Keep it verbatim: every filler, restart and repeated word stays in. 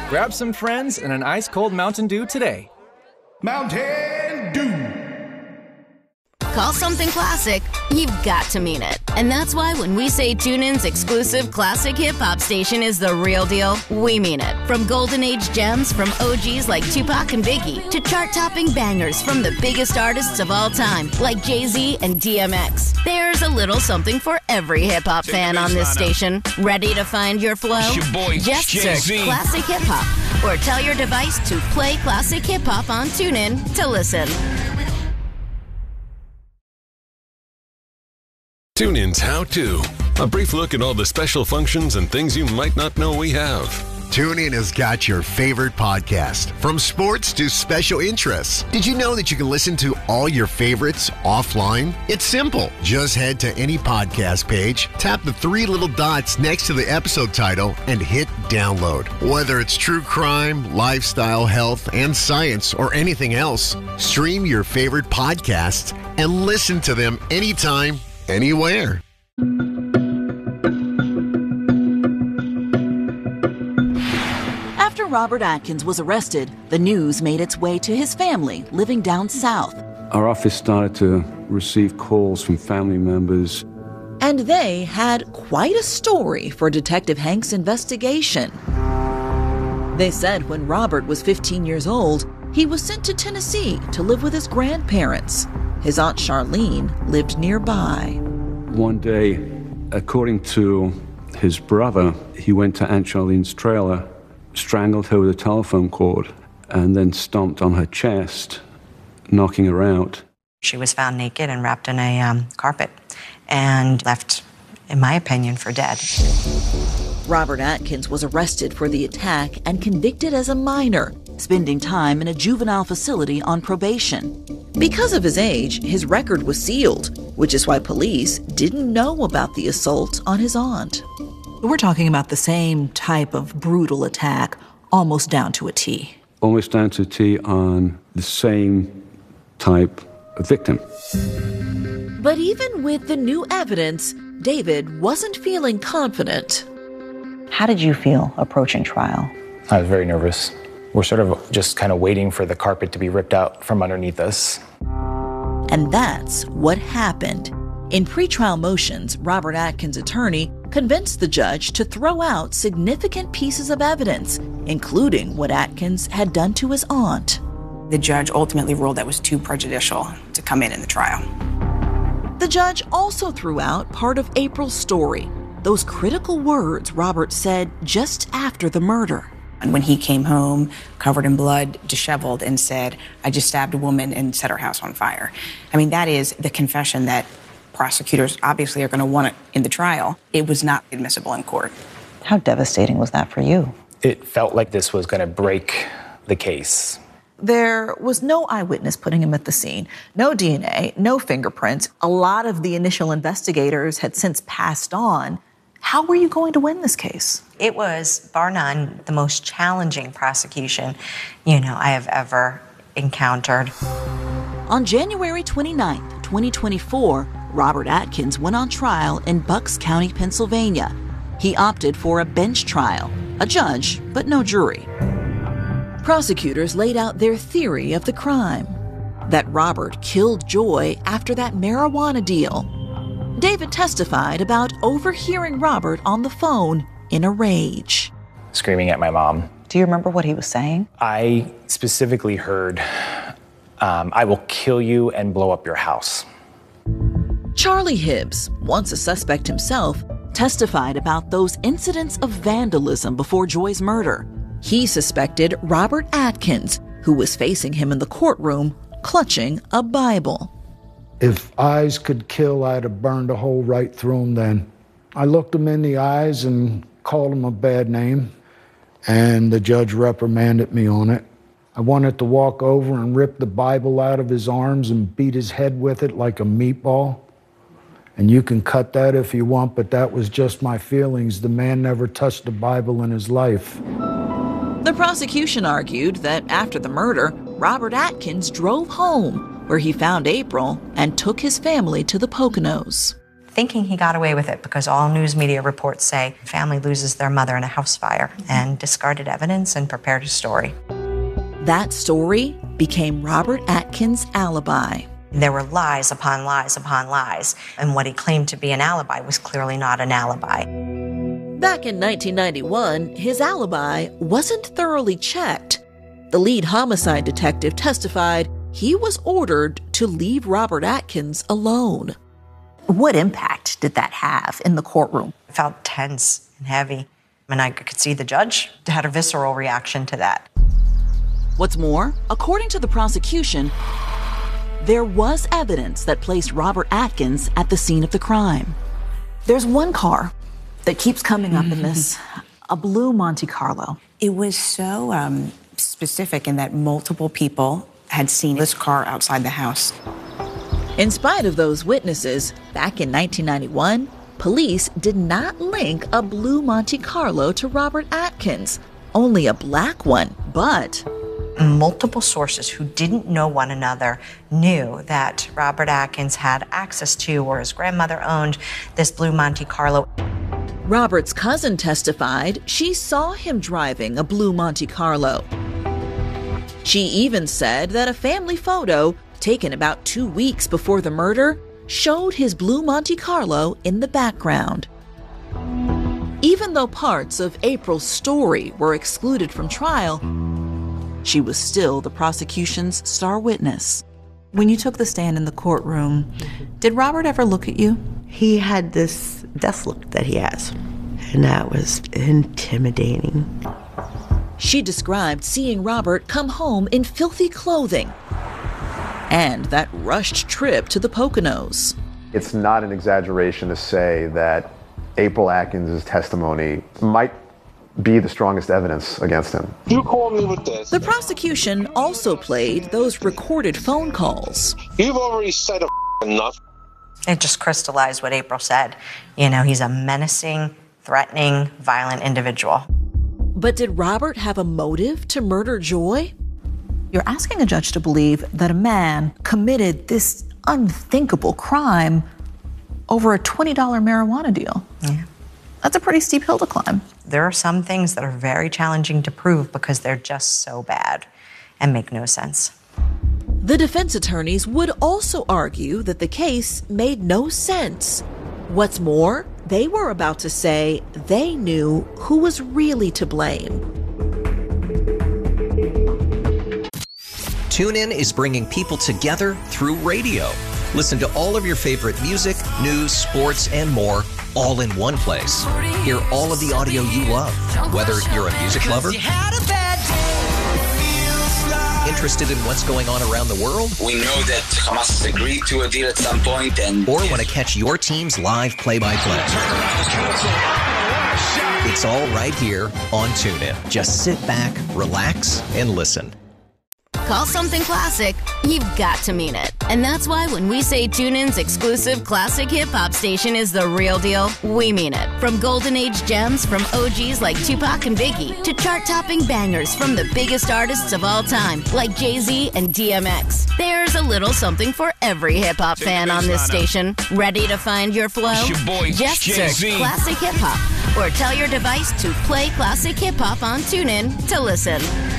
Grab some friends and an ice-cold Mountain Dew today. Mountain Dew. Call something classic, you've got to mean it. And that's why when we say TuneIn's exclusive classic hip-hop station is the real deal, we mean it. From golden age gems from O Gs like Tupac and Biggie to chart-topping bangers from the biggest artists of all time like Jay-Z and D M X. There's a little something for every hip-hop fan on this station. Ready to find your flow? It's your boy, Just Jay-Z. search Classic Hip-Hop or tell your device to play Classic Hip-Hop on TuneIn to listen. TuneIn's How To. A brief look at all the special functions and things you might not know we have. TuneIn has got your favorite podcast, from sports to special interests. Did you know that you can listen to all your favorites offline? It's simple. Just head to any podcast page, tap the three little dots next to the episode title, and hit download. Whether it's true crime, lifestyle, health, and science, or anything else, stream your favorite podcasts and listen to them anytime, anywhere. After Robert Atkins was arrested, the news made its way to his family living down south. Our office started to receive calls from family members. And they had quite a story for Detective Hank's investigation. They said when Robert was fifteen years old, he was sent to Tennessee to live with his grandparents. His Aunt Charlene lived nearby. One day, according to his brother, he went to Aunt Charlene's trailer, strangled her with a telephone cord, and then stomped on her chest, knocking her out. She was found naked and wrapped in a um, carpet and left, in my opinion, for dead. Robert Atkins was arrested for the attack and convicted as a minor, spending time in a juvenile facility on probation. Because of his age, his record was sealed, which is why police didn't know about the assault on his aunt. We're talking about the same type of brutal attack, almost down to a T. Almost down to a T on the same type of victim. But even with the new evidence, David wasn't feeling confident. How did you feel approaching trial? I was very nervous. We're sort of just kind of waiting for the carpet to be ripped out from underneath us. And that's what happened. In pretrial motions, Robert Atkins' attorney convinced the judge to throw out significant pieces of evidence, including what Atkins had done to his aunt. The judge ultimately ruled that was too prejudicial to come in in the trial. The judge also threw out part of April's story, those critical words Robert said just after the murder. And when he came home, covered in blood, disheveled, and said, "I just stabbed a woman and set her house on fire." I mean, that is the confession that prosecutors obviously are going to want it in the trial. It was not admissible in court. How devastating was that for you? It felt like this was going to break the case. There was no eyewitness putting him at the scene, no D N A, no fingerprints. A lot of the initial investigators had since passed on. How were you going to win this case? It was, bar none, the most challenging prosecution, you know, I have ever encountered. On January twenty-ninth, twenty twenty-four, Robert Atkins went on trial in Bucks County, Pennsylvania. He opted for a bench trial, a judge, but no jury. Prosecutors laid out their theory of the crime, that Robert killed Joy after that marijuana deal. David testified about overhearing Robert on the phone in a rage. Screaming at my mom. Do you remember what he was saying? I specifically heard, um, "I will kill you and blow up your house." Charlie Hibbs, once a suspect himself, testified about those incidents of vandalism before Joy's murder. He suspected Robert Atkins, who was facing him in the courtroom, clutching a Bible. If eyes could kill, I'd have burned a hole right through him then. I looked him in the eyes and called him a bad name, and the judge reprimanded me on it. I wanted to walk over and rip the Bible out of his arms and beat his head with it like a meatball. And you can cut that if you want, but that was just my feelings. The man never touched the Bible in his life. The prosecution argued that after the murder, Robert Atkins drove home, where he found April and took his family to the Poconos. thinking he got away with it because all news media reports say family loses their mother in a house fire, and discarded evidence and prepared a story. That story became Robert Atkins' alibi. There were lies upon lies upon lies, and what he claimed to be an alibi was clearly not an alibi. Back in nineteen ninety-one, his alibi wasn't thoroughly checked. The lead homicide detective testified he was ordered to leave Robert Atkins alone. What impact did that have in the courtroom? It felt tense and heavy, and I could see the judge had a visceral reaction to that. What's more, according to the prosecution, there was evidence that placed Robert Atkins at the scene of the crime. There's one car that keeps coming up in this, a blue Monte Carlo. It was so um, specific in that multiple people had seen this car outside the house. In spite of those witnesses, back in nineteen ninety-one, police did not link a blue Monte Carlo to Robert Atkins, only a black one, but multiple sources who didn't know one another knew that Robert Atkins had access to, or his grandmother owned, this blue Monte Carlo. Robert's cousin testified she saw him driving a blue Monte Carlo. She even said that a family photo taken about two weeks before the murder showed his blue Monte Carlo in the background. Even though parts of April's story were excluded from trial, she was still the prosecution's star witness. When you took the stand in the courtroom, did Robert ever look at you? He had this death look that he has, and that was intimidating. She described seeing Robert come home in filthy clothing and that rushed trip to the Poconos. It's not an exaggeration to say that April Atkins' testimony might be the strongest evidence against him. You call me with this. The prosecution also played those recorded phone calls. You've already said enough. It just crystallized what April said. You know, he's a menacing, threatening, violent individual. But did Robert have a motive to murder Joy? You're asking a judge to believe that a man committed this unthinkable crime over a twenty dollar marijuana deal. Yeah. That's a pretty steep hill to climb. There are some things that are very challenging to prove because they're just so bad and make no sense. The defense attorneys would also argue that the case made no sense. What's more, they were about to say they knew who was really to blame. TuneIn is bringing people together through radio. Listen to all of your favorite music, news, sports, and more, all in one place. Hear all of the audio you love, whether you're a music lover, interested in what's going on around the world, we know that Hamas has agreed to a deal at some point, and or want to catch your team's live play-by-play. It's all right here on TuneIn. Just sit back, relax, and listen. Call something classic, you've got to mean it. And that's why when we say TuneIn's exclusive classic hip-hop station is the real deal, we mean it. From golden age gems from O Gs like Tupac and Biggie to chart-topping bangers from the biggest artists of all time like Jay-Z and D M X. There's a little something for every hip-hop fan on this station. Ready to find your flow? Your boy, Just Jay-Z. search Classic Hip Hop or tell your device to play Classic Hip Hop on TuneIn to listen.